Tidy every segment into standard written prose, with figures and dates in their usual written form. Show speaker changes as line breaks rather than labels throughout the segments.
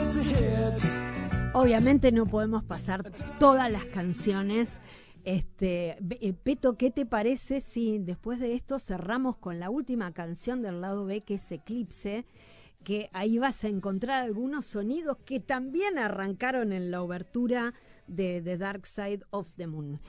Obviamente no podemos pasar todas las canciones. Peto, ¿qué te parece si después de esto cerramos con la última canción del lado B, que es Eclipse? Que ahí vas a encontrar algunos sonidos que también arrancaron en la obertura de The Dark Side of the Moon.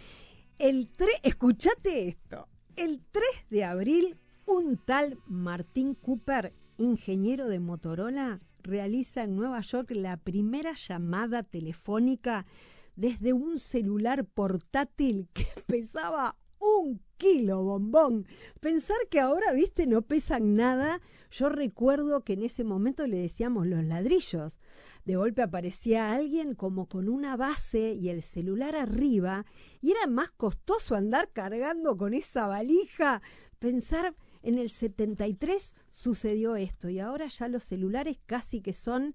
Escuchate esto. El 3 de abril, un tal Martin Cooper, ingeniero de Motorola, realiza en Nueva York la primera llamada telefónica desde un celular portátil que pesaba 1 kilo, bombón. Pensar que ahora, viste, no pesan nada. Yo recuerdo que en ese momento le decíamos los ladrillos. De golpe aparecía alguien como con una base y el celular arriba, y era más costoso andar cargando con esa valija. Pensar, en el 73 sucedió esto, y ahora ya los celulares casi que son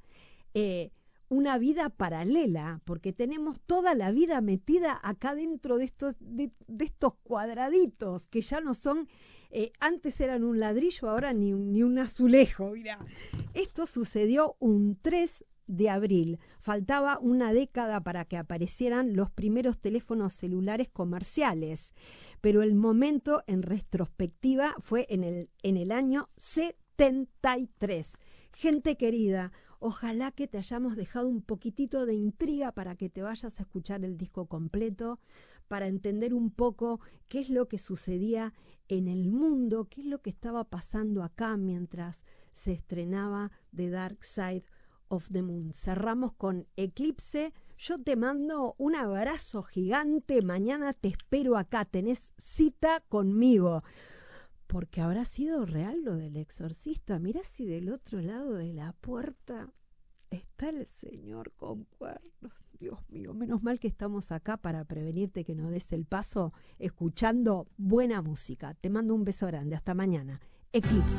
una vida paralela, porque tenemos toda la vida metida acá dentro de estos cuadraditos, que ya no son, antes eran un ladrillo, ahora ni un azulejo. Mirá, esto sucedió un 3 de abril. Faltaba una década para que aparecieran los primeros teléfonos celulares comerciales, pero el momento en retrospectiva fue en el año 73. Gente querida, ojalá que te hayamos dejado un poquitito de intriga para que te vayas a escuchar el disco completo, para entender un poco qué es lo que sucedía en el mundo, qué es lo que estaba pasando acá mientras se estrenaba The Dark Side of the Moon. Cerramos con Eclipse. Yo te mando un abrazo gigante. Mañana te espero acá. Tenés cita conmigo. Porque habrá sido real lo del exorcista. Mirá si del otro lado de la puerta está el señor con cuernos. Dios mío, menos mal que estamos acá para prevenirte que no des el paso escuchando buena música. Te mando un beso grande. Hasta mañana. Eclipse.